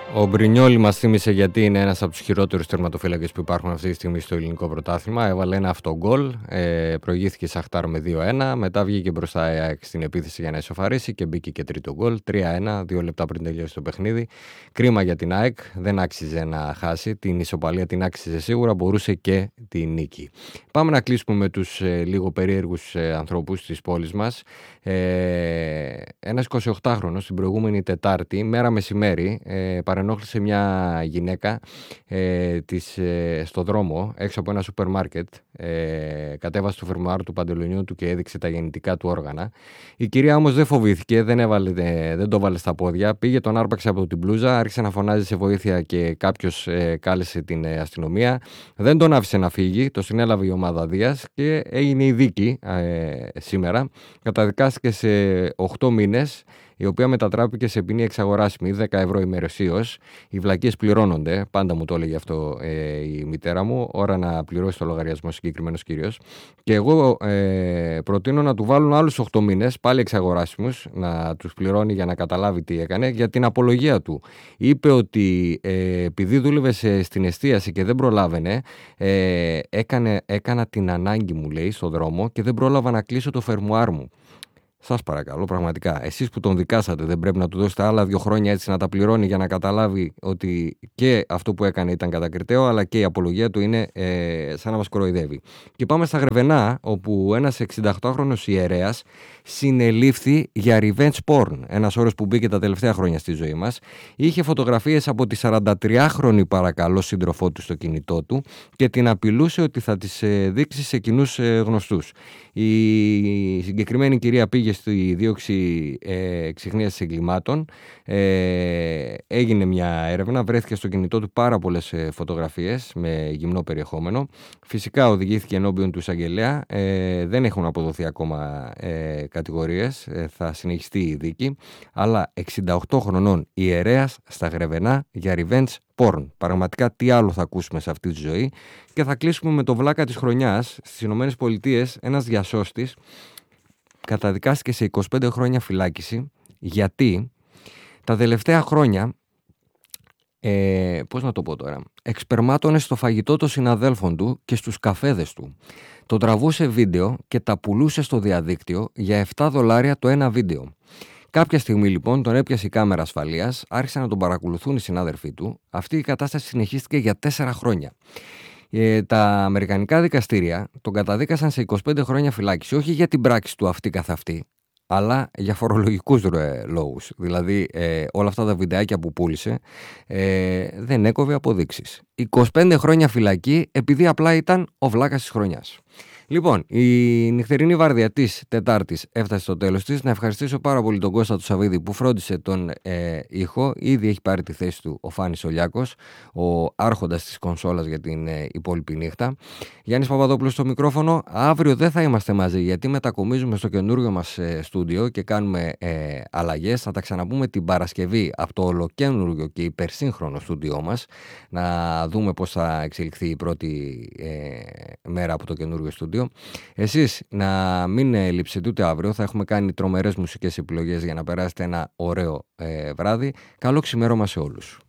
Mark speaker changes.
Speaker 1: Ο Μπρινιόλι μας θύμισε γιατί είναι ένας από τους χειρότερους τερματοφύλακες που υπάρχουν αυτή τη στιγμή στο ελληνικό πρωτάθλημα. Έβαλε ένα αυτογκόλ, προηγήθηκε η Σαχτάρ με 2-1, μετά βγήκε μπροστά η ΑΕΚ στην επίθεση για να ισοφαρίσει και μπήκε και τρίτο γκολ, 3-1, 2 λεπτά πριν τελειώσει το παιχνίδι. Κρίμα για την ΑΕΚ, δεν άξιζε να χάσει, την ισοπαλία την άξιζε σίγουρα, μπορούσε και τη νίκη. Πάμε να κλείσουμε με τους λίγο περίεργους ανθρώπους της πόλης μας. Ένας 28χρονος την προηγούμενη Τετάρτη, μέρα μεσημέρι, παρενόχλησε μια γυναίκα στο δρόμο έξω από ένα σούπερ μάρκετ. Κατέβασε το φερμουάρ του παντελονιού του και έδειξε τα γεννητικά του όργανα. Η κυρία όμως δεν φοβήθηκε, δεν το βάλε στα πόδια, πήγε, τον άρπαξε από την μπλούζα, άρχισε να φωνάζει σε βοήθεια και κάποιος κάλεσε την αστυνομία. Δεν τον άφησε να φύγει, το συνέλαβε η ομάδα Δίας και έγινε η δίκη σήμερα. Καταδικάστηκε σε 8 μήνες, η οποία μετατράπηκε σε ποινή εξαγοράσιμη, 10 ευρώ ημερησίως. Οι βλακίες πληρώνονται, πάντα μου το έλεγε αυτό η μητέρα μου, ώρα να πληρώσει το λογαριασμό συγκεκριμένος κύριος. Και εγώ προτείνω να του βάλουν άλλους 8 μήνες, πάλι εξαγοράσιμους, να τους πληρώνει για να καταλάβει τι έκανε, για την απολογία του. Είπε ότι επειδή δούλευε στην εστίαση και δεν προλάβαινε, έκανα την ανάγκη μου, λέει, στο δρόμο και δεν πρόλαβα να κλείσω το φερμουάρ μου. Σας παρακαλώ, πραγματικά, εσείς που τον δικάσατε, δεν πρέπει να του δώσετε άλλα 2 χρόνια έτσι να τα πληρώνει για να καταλάβει ότι και αυτό που έκανε ήταν κατακριτέο, αλλά και η απολογία του είναι σαν να μας κοροϊδεύει. Και πάμε στα Γρεβενά, όπου ένας 68χρονος ιερέας συνελήφθη για revenge porn. Ένας όρος που μπήκε τα τελευταία χρόνια στη ζωή μας. Είχε φωτογραφίες από τη 43χρονη παρακαλώ σύντροφό του στο κινητό του και την απειλούσε ότι θα τις δείξει σε κοινούς γνωστούς. Η συγκεκριμένη κυρία πήγε στη δίωξη εξιχνίασης εγκλημάτων, έγινε μια έρευνα, βρέθηκε στο κινητό του πάρα πολλές φωτογραφίες με γυμνό περιεχόμενο. Φυσικά οδηγήθηκε ενώπιον του εισαγγελέα, δεν έχουν αποδοθεί ακόμα κατηγορίες, θα συνεχιστεί η δίκη, αλλά 68 χρονών ιερέας στα Γρεβενά για revenge porn. Πραγματικά τι άλλο θα ακούσουμε σε αυτή τη ζωή. Και θα κλείσουμε με το βλάκα της χρονιάς. Στις Ηνωμένες Πολιτείες ένας διασώστης καταδικάστηκε σε 25 χρόνια φυλάκιση, γιατί τα τελευταία χρόνια, πώς να το πω τώρα, εξπερμάτωνε στο φαγητό των συναδέλφων του και στους καφέδες του. Το τραβούσε βίντεο και τα πουλούσε στο διαδίκτυο για $7 το ένα βίντεο. Κάποια στιγμή λοιπόν τον έπιασε η κάμερα ασφαλείας, άρχισαν να τον παρακολουθούν οι συνάδελφοί του. Αυτή η κατάσταση συνεχίστηκε για 4 χρόνια. Τα αμερικανικά δικαστήρια τον καταδίκασαν σε 25 χρόνια φυλάκιση, όχι για την πράξη του αυτή καθ' αυτή, αλλά για φορολογικούς λόγους. Δηλαδή όλα αυτά τα βιντεάκια που πούλησε δεν έκοβε αποδείξεις. 25 χρόνια φυλακή επειδή απλά ήταν ο βλάκας της χρονιάς. Λοιπόν, η νυχτερινή βάρδια της Τετάρτης έφτασε στο τέλος της. Να ευχαριστήσω πάρα πολύ τον Κώστα του Σαββίδη που φρόντισε τον ήχο. Ήδη έχει πάρει τη θέση του ο Φάνης Ολιάκος, ο άρχοντας της κονσόλας για την υπόλοιπη νύχτα. Γιάννης Παπαδόπουλος στο μικρόφωνο. Αύριο δεν θα είμαστε μαζί γιατί μετακομίζουμε στο καινούριο μας στούντιο και κάνουμε αλλαγές. Θα τα ξαναπούμε την Παρασκευή από το ολοκένουργιο και υπερσύγχρονο στούντιό μας. Να δούμε πώς θα εξελιχθεί η πρώτη μέρα από το καινούριο στούντιο. Εσείς να μην λείψετε ούτε αύριο, θα έχουμε κάνει τρομερές μουσικές επιλογές για να περάσετε ένα ωραίο βράδυ. Καλό ξημέρωμα σε όλους.